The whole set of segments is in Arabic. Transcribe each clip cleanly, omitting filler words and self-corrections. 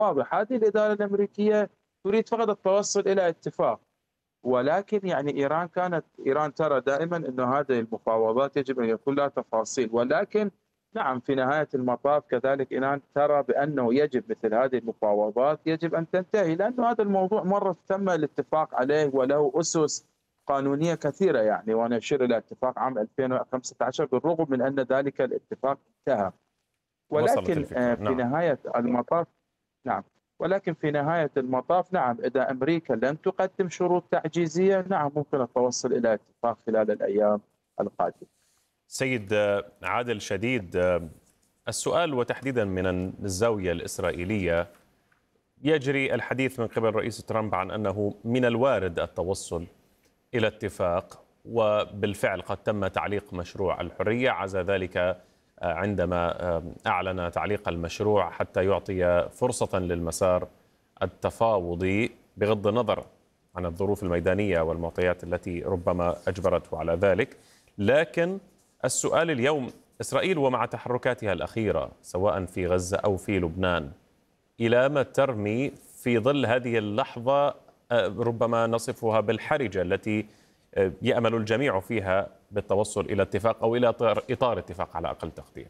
واضح. هذه الإدارة الأمريكية تريد فقط التوصل إلى اتفاق، ولكن يعني إيران ترى دائمًا أنه هذه المفاوضات يجب أن يكون لها تفاصيل، ولكن نعم في نهاية المطاف كذلك إيران ترى بأنه يجب مثل هذه المفاوضات يجب أن تنتهي، لأنه هذا الموضوع مرة تم الاتفاق عليه وله أسس قانونية كثيرة يعني، ونشير إلى اتفاق عام 2015 بالرغم من أن ذلك الاتفاق انتهى. وصلت ولكن الفكرة. في نعم. نهاية المطاف نعم، ولكن في نهاية المطاف نعم، إذا أمريكا لم تقدم شروط تعجيزية نعم ممكن التوصل إلى اتفاق خلال الأيام القادمة. سيد عادل شديد، السؤال وتحديدا من الزاوية الإسرائيلية، يجري الحديث من قبل رئيس ترامب عن أنه من الوارد التوصل إلى اتفاق، وبالفعل قد تم تعليق مشروع الحرية، عزى ذلك عندما أعلن تعليق المشروع حتى يعطي فرصة للمسار التفاوضي بغض النظر عن الظروف الميدانية والمعطيات التي ربما أجبرته على ذلك. لكن السؤال اليوم، إسرائيل ومع تحركاتها الأخيرة سواء في غزة أو في لبنان، إلى ما ترمي في ظل هذه اللحظة ربما نصفها بالحرجة التي يأمل الجميع فيها بالتوصل إلى اتفاق أو إلى إطار اتفاق على أقل تقدير؟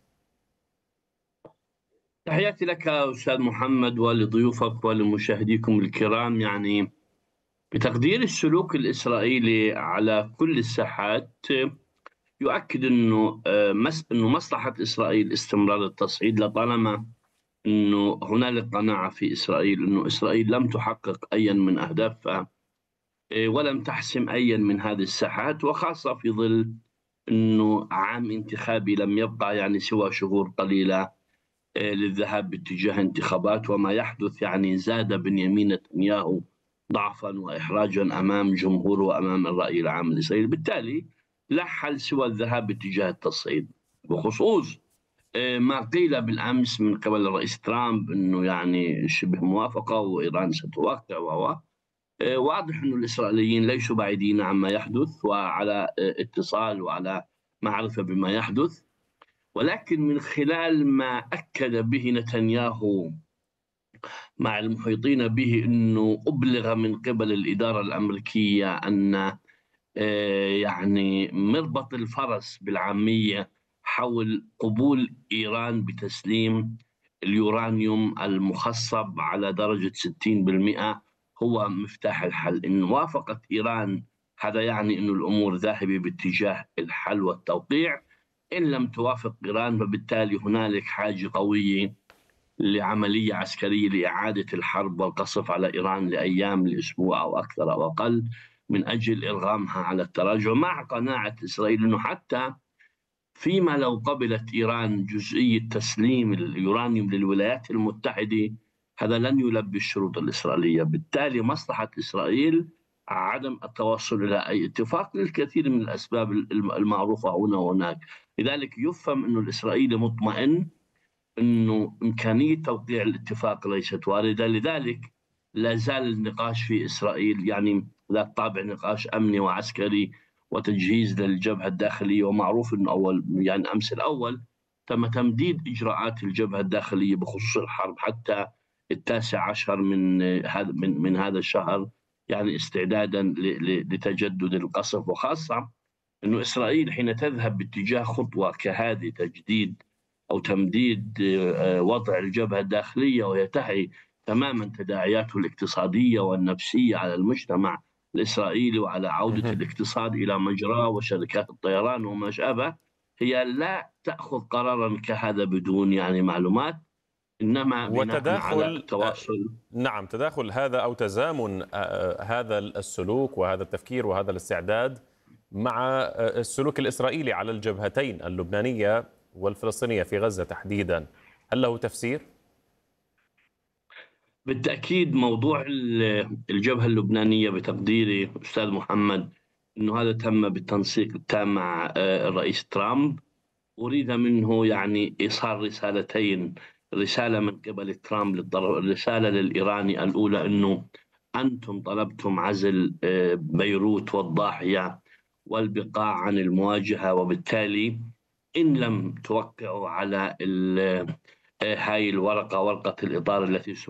تحياتي لك أستاذ محمد ولضيوفك ولمشاهديكم الكرام. يعني بتقدير السلوك الإسرائيلي على كل الساحات يؤكد أنه مصلحة إسرائيل استمرار التصعيد، لطالما أنه هنالك قناعة في إسرائيل أنه إسرائيل لم تحقق أيا من أهدافها ولم تحسم أيا من هذه الساحات، وخاصة في ظل أنه عام انتخابي لم يبقى يعني سوى شهور قليلة للذهاب باتجاه انتخابات، وما يحدث يعني زاد بنيامين نتنياهو ضعفا وإحراجا أمام جمهوره وأمام الرأي العام الإسرائيلي. بالتالي لا حل سوى الذهاب باتجاه التصعيد، بخصوص ما قيل بالأمس من قبل الرئيس ترامب أنه يعني شبه موافقة وإيران ستوقع واضح أن الإسرائيليين ليسوا بعيدين عما يحدث وعلى اتصال وعلى معرفة بما يحدث، ولكن من خلال ما أكد به نتنياهو مع المحيطين به أنه أبلغ من قبل الإدارة الأمريكية أن يعني مربط الفرس بالعامية حول قبول إيران بتسليم اليورانيوم المخصب على درجة 60% هو مفتاح الحل. إن وافقت إيران هذا يعني أن الأمور ذاهبة باتجاه الحل والتوقيع، إن لم توافق إيران فبالتالي هنالك حاجة قوية لعملية عسكرية لإعادة الحرب والقصف على إيران لأيام لأسبوع أو أكثر أو أقل من أجل إرغامها على التراجع، مع قناعة إسرائيل أنه حتى فيما لو قبلت إيران جزئية تسليم اليورانيوم للولايات المتحدة هذا لن يلبي الشروط الإسرائيلية. بالتالي مصلحة إسرائيل عدم التوصل إلى أي اتفاق للكثير من الأسباب المعروفة هنا وهناك. لذلك يفهم أن الإسرائيلي مطمئن أنه إمكانية توقيع الاتفاق ليست واردة، لذلك لا زال النقاش في إسرائيل يعني ذات طابع نقاش أمني وعسكري وتجهيز للجبهة الداخلية. ومعروف أنه أمس الأول تم تمديد إجراءات الجبهة الداخلية بخصوص الحرب حتى 19 من هذا الشهر، يعني استعدادا لتجدد القصف. وخاصة أنه إسرائيل حين تذهب باتجاه خطوة كهذه تجديد أو تمديد وضع الجبهة الداخلية وهي تحي تماما تداعياته الاقتصادية والنفسية على المجتمع الإسرائيلي وعلى عودة الاقتصاد إلى مجراه وشركات الطيران وما شابه، هي لا تأخذ قرارا كهذا بدون يعني معلومات، إنما بناء على تواصل. نعم، تداخل هذا أو تزامن هذا السلوك وهذا التفكير وهذا الاستعداد مع السلوك الإسرائيلي على الجبهتين اللبنانية والفلسطينية في غزة تحديدا، هل له تفسير؟ بالتأكيد موضوع الجبهة اللبنانية بتقديري أستاذ محمد أنه هذا تم بالتنسيق التام مع الرئيس ترامب. أريد منه يعني إيصال رسالتين، رسالة من قبل ترامب الرسالة للإيراني الأولى أنه أنتم طلبتم عزل بيروت والضاحية والبقاء عن المواجهة، وبالتالي إن لم توقعوا على هاي الورقة ورقة الإطار التي